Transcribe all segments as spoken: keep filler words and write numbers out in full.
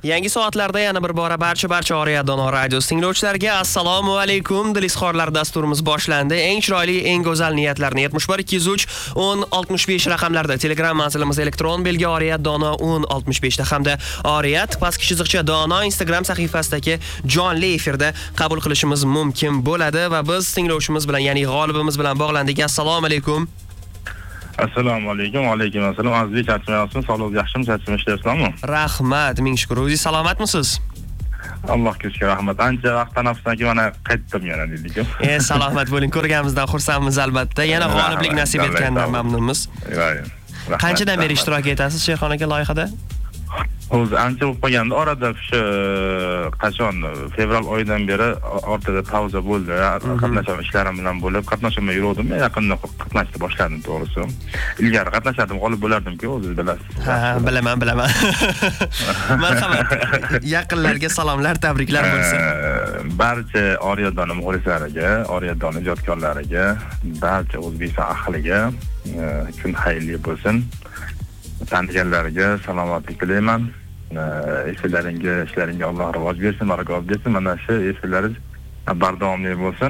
Yangi soatlarda yana bir bora barcha barcha Oriya Dono radio tinglovchilariga assalomu alaykum. Dilizxorlar dasturimiz boshlandi. Eng chiroyli, eng go'zal niyatlarni yetmish bir ikki yuz uch o'n oltmish besh raqamlarda Telegram manzilimiz elektron belgi Oriya Dono o'n oltmish besh da hamda Oriyat pastki chiziqcha Dono Instagram sahifasidagi jonli efirda qabul qilishimiz mumkin bo'ladi va biz tinglovchimiz bilan, ya'ni g'olibimiz bilan bog'landik. Assalomu alaykum. Assalomu alaykum. Va alaykum assalom. Azizbek charchamayapsiz? Sog'lik yaxshimi? Charchama ishlayapsizmi? Rahmat, ming shukr. O'zingiz salomatmisiz? Allohga shukr, rahmat. Ancha vaqt tanaffusdan keyin mana qaytdim yana dedik. E, salomat bo'ling. Ko'rganimizdan xursandmiz albatta. Yana g'oliblik nasib etganidan mamnunmiz. Qanchadan beri ishtirok etasiz Sherxon aka loyihada? O'zi ancha bo'lib qolgandi. Orada shu qachon fevral oyidan beri ortada pauza bo'ldi. Qatnashgan ishlarim bilan bo'lib, qatnashmay yurdim. Yaqinda qatnashni boshladim to'g'risi. Ilgari qatnashadim, g'olib bo'lardim-ku, o'zingiz bilasiz. Ha, bilaman, bilaman. Marhamat. Yaqinlarga salomlar, tabriklar bo'lsin. Barcha Oriya Dono muxlislariga, Oriya Dono ijodkorlariga, barcha O'zbekiston ahliga kun xayrli bo'lsin. Tandiganlarga salomatlik tilayman. Esalaringa, ishlaringa Alloh rivoj bersin, baraka bersin. Mana shu esalaringiz bardavomli bo'lsin.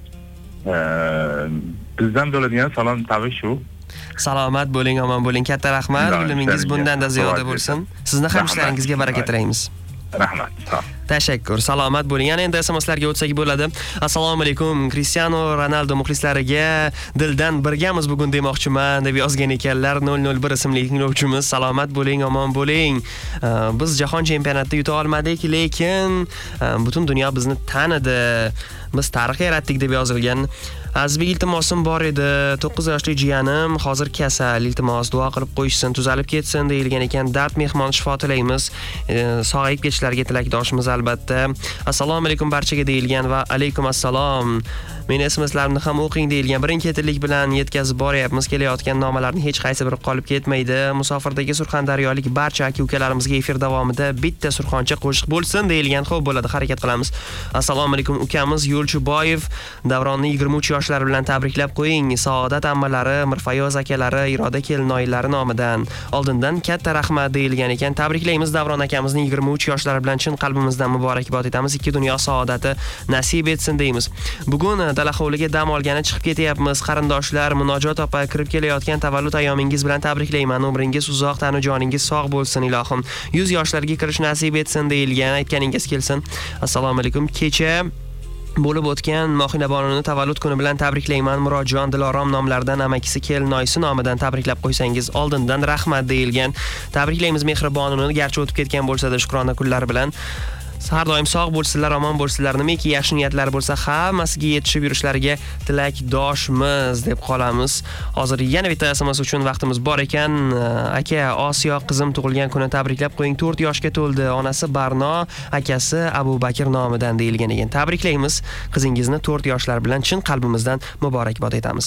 Bizdan bo'ladigan salom tabrik shu. Salomat bo'ling, omon bo'ling. Katta rahmat. Bilimingizz bundan-da ziyoda bo'lsin. Sizni ham ishlaringizga baraka tilaymiz. Rahmat. Tashakkur. Salomat bo'ling. Yana endi S M Slarga o'tsak bo'ladi. Assalomu alaykum. Cristiano Ronaldo muxlislariga dildan birgamiz bugun demoqchiman deb yozgan ekanlar. nol nol bir ismli tinglovchimiz. Salomat bo'ling, omon bo'ling. Biz jahon chempionatida yuta olmadik, lekin butun dunyo bizni tanidi. Biz tarix yaratdik deb yozilgan. Azizbek, iltimosim bor edi. to'qqiz yoshli jiyanim hozir kasal. Iltimos duo qilib qo'yishsin, tuzalib ketsin deyilgan ekan. Dard mehmon shifo tilaymiz. Sog'ayib ketishlariga tilakdoshimiz albatta. Assalomu alaykum barchaga deyilgan va alaykum assalom. Meni S M Slarimni ham o'qing deyilgan. Birin-ketinlik bilan yetkazib boryapmiz. Kelayotgan nomalarning hech qaysi biri qolib ketmaydi. Musofirdagi surxondaryolik barcha aka-ukalarimizga efir davomida bitta surxoncha qo'shiq bo'lsin deyilgan. Xo'p, bo'ladi, harakat qilamiz. Assalomu alaykum ukamiz Yo'lchiboyev Davronni yigirma uch yoshlar bilan tabriklab qo'ying. Saodat ammalari, Mirfayoz akalari, Iroda kelinoylari nomidan oldindan katta rahmat deyilgan ekan. Tabriklaymiz Davron akamizning yigirma uch yoshlari bilan chin qalbimizdan muborakbod etamiz. Ikki dunyo saodati nasib etsin deymiz. Bugun dala hovliga dam olgani chiqib ketyapmiz. Qarindoshlar, Munojot opa kirib kelayotgan tavallud ayyomingiz bilan tabriklayman. Umringiz uzoq, tanu joningiz sog' bo'lsin ilohim. yuz yoshlarga kirish nasib etsin deyilgan. Aytganingiz kelsin. Assalomu alaykum. Kecha bo'lib o'tgan Mohinabonuni tavallud kuni bilan tabriklayman. Murodjon, Dilorom nomlaridan amakisi kelinoyisi nomidan tabriklab qo'ysangiz oldindan rahmat deyilgan. Tabriklaymiz Mehribonuni, garchi o'tib ketgan bo'lsa-da shukrona kunlar bilan. Har doim sog' bo'lsinlar, omon bo'lsinlar. Nimaki yaxshi niyatlar bo'lsa, hammasiga yetishib yurishlariga tilakdoshmiz deb qolamiz. Hozir yana bitta S M S uchun vaqtimiz bor ekan. Aka, Osiyo qizim tug'ilgan kuni tabriklab qo'ying. to'rt yoshga to'ldi. Onasi Barno, akasi Abu Bakr nomidan deyilgan ekan. Tabriklaymiz qizingizni to'rt yoshlar bilan chin qalbimizdan muborakbod etamiz.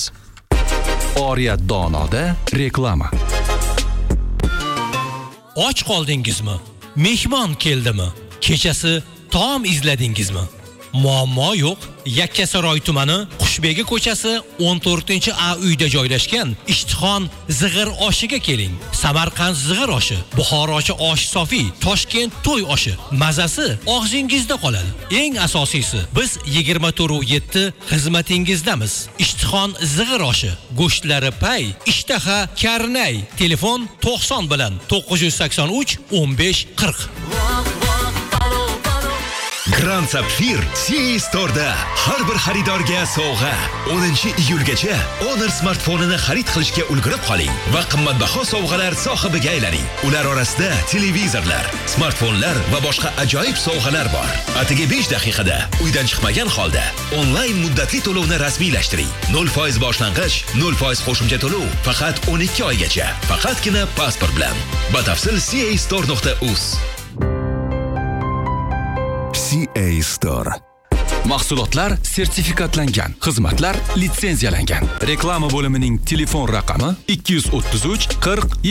Oriya Donoda reklama. Och qoldingizmi? Mehmon keldimi? Kechasi taom izladingizmi? Muammo yo'q. Yakkasaroy tumani Qushbegi ko'chasi o'n to'rtinchi A uyda joylashgan Ishtixon zig'ir oshiga keling. Samarqand zig'ir oshi, Buxorochi osh sofi, Toshkent to'y oshi. Mazasi og'zingizda qoladi. Eng asosiysi, biz yigirma to'rt yetti xizmatingizdamiz. Ishtixon zig'ir oshi, go'shtlari pay, ishtaha karnay. Telefon to'qson bilan to'qqiz yuz sakson uch o'n besh qirq. Grand Sapphire C A Store'da har bir xaridorga sovg'a. o'ninchi iyulgacha Honor smartfonini xarid qilishga ulgurib qoling va qimmatbaho sovg'alar sohibiga aylaning. Ular orasida televizorlar, smartfonlar va boshqa ajoyib sovg'alar bor. Atigi besh daqiqada uydan chiqmagan holda onlayn muddatli to'lovni rasmiylashtiring. nol foiz boshlang'ich, nol foiz qo'shimcha to'lov faqat o'n ikki oygacha. Faqatgina pasport bilan. Batafsil c a store nuqta u z. C A Store. Mahsulotlar sertifikatlangan, xizmatlar litsenziyalangan. Reklama bo'limining telefon raqami ikki yuz o'ttiz uch qirq